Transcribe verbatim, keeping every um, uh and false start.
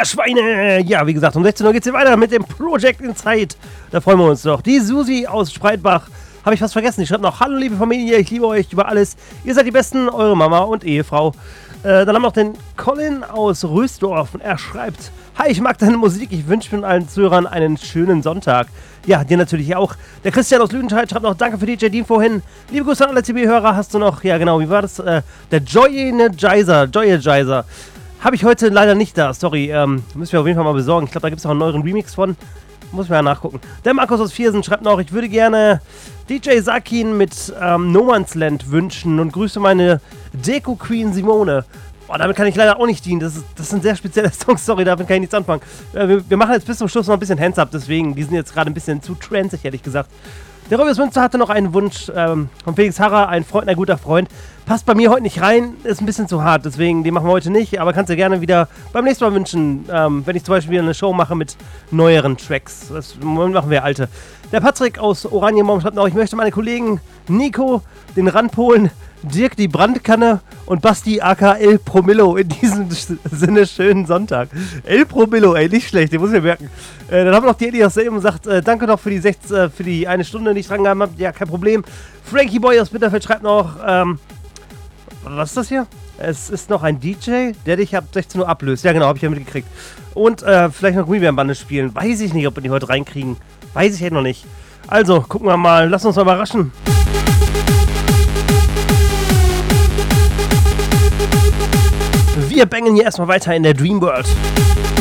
Schweine! Ja, wie gesagt, um sechzehn Uhr geht's hier weiter mit dem Project Inside. Da freuen wir uns doch. Die Susi aus Spreitbach, habe ich fast vergessen. Die schreibt noch: Hallo liebe Familie, ich liebe euch über alles. Ihr seid die Besten, eure Mama und Ehefrau. Äh, dann haben wir noch den Colin aus Rösdorf und er schreibt: Hi, ich mag deine Musik, ich wünsche mir allen Zuhörern einen schönen Sonntag. Ja, dir natürlich auch. Der Christian aus Lüdenscheid schreibt noch: Danke für D J Dean vorhin. Liebe Grüße an alle C B-Hörer. Hast du noch, ja genau, wie war das? Äh, der Joy-Energizer, Joy-Energizer. Habe ich heute leider nicht da, sorry. Ähm, müssen wir auf jeden Fall mal besorgen. Ich glaube, da gibt es auch einen neueren Remix von. Muss ich mal nachgucken. Der Markus aus Viersen schreibt noch: Ich würde gerne D J Sakin mit ähm, No Man's Land wünschen und grüße meine Deko Queen Simone. Boah, damit kann ich leider auch nicht dienen. Das ist, das ist ein sehr spezieller Song, sorry, damit kann ich nichts anfangen. Äh, wir, wir machen jetzt bis zum Schluss noch ein bisschen Hands-Up, deswegen, die sind jetzt gerade ein bisschen zu transig, ehrlich gesagt. Der Röbers Münster hatte noch einen Wunsch ähm, von Felix Harrer, ein Freund, ein guter Freund. Passt bei mir heute nicht rein, ist ein bisschen zu hart, deswegen, den machen wir heute nicht, aber kannst du gerne wieder beim nächsten Mal wünschen, ähm, wenn ich zum Beispiel wieder eine Show mache mit neueren Tracks. Das machen wir alte. Der Patrick aus Oranienbaum schreibt noch: Ich möchte meine Kollegen Nico, den Randpolen, Dirk die Brandkanne und Basti aka El Promillo in diesem Sinne schönen Sonntag. El Promillo, ey, nicht schlecht, den muss ich mir merken. Äh, dann haben wir noch die Eddie aus Selben und sagt: äh, Danke noch für die, sechs, äh, für die eine Stunde, die ich dran gehabt habe. Ja, kein Problem. Frankie Boy aus Bitterfeld schreibt noch: ähm, Was ist das hier? Es ist noch ein D J, der dich ab sechzehn Uhr ablöst. Ja genau, habe ich ja mitgekriegt. Und äh, vielleicht noch Gummibärenbande spielen. Weiß ich nicht, ob wir die heute reinkriegen. Weiß ich halt noch nicht. Also, gucken wir mal. Lass uns mal überraschen. Wir bangen hier erstmal weiter in der Dream World.